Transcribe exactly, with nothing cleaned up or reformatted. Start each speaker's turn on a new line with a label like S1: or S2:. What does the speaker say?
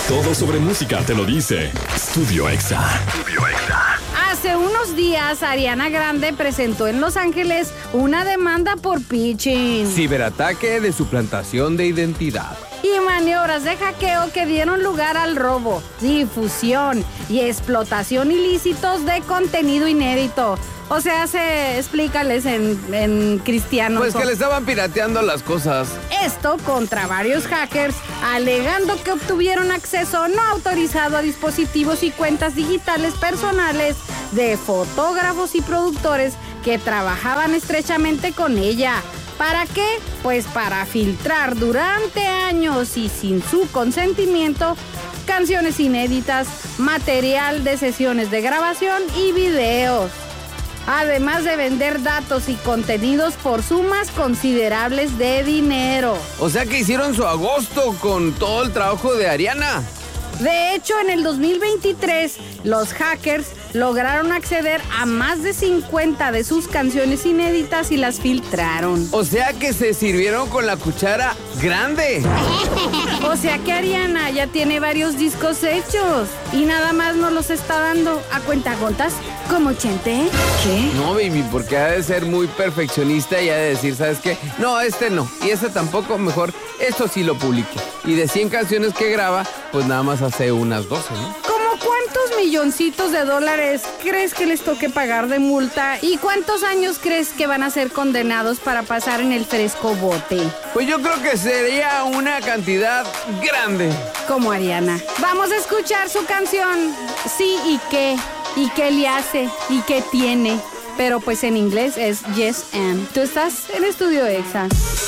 S1: Todo sobre música te lo dice Estudio Exa. Estudio Exa.
S2: Hace unos días, Ariana Grande presentó en Los Ángeles una demanda por phishing,
S3: ciberataque de suplantación de identidad
S2: y maniobras de hackeo que dieron lugar al robo, difusión y explotación ilícitos de contenido inédito. O sea, se explícales en, en cristiano.
S3: Pues que le estaban pirateando las cosas.
S2: Esto contra varios hackers, alegando que obtuvieron acceso no autorizado a dispositivos y cuentas digitales personales de fotógrafos y productores que trabajaban estrechamente con ella. ¿Para qué? Pues para filtrar durante años y sin su consentimiento canciones inéditas, material de sesiones de grabación y videos. Además de vender datos y contenidos por sumas considerables de dinero.
S3: O sea que hicieron su agosto con todo el trabajo de Ariana.
S2: De hecho, en el dos mil veintitrés, los hackers lograron acceder a más de cincuenta de sus canciones inéditas y las filtraron.
S3: O sea que se sirvieron con la cuchara grande.
S2: O sea que Ariana ya tiene varios discos hechos y nada más nos los está dando a cuentagotas como Chente. ¿Qué?
S3: No, baby, porque ha de ser muy perfeccionista y ha de decir, ¿sabes qué? No, este no, y este tampoco, mejor esto sí lo publique. Y de cien canciones que graba, pues nada más hace unas doce, ¿no?
S2: ¿Cómo cuántos milloncitos de dólares crees que les toque pagar de multa? ¿Y cuántos años crees que van a ser condenados para pasar en el fresco bote?
S3: Pues yo creo que sería una cantidad grande.
S2: Como Ariana. Vamos a escuchar su canción, Sí y qué, y qué le hace, y qué tiene. Pero pues en inglés es Yes and. Tú estás en Estudio Exa.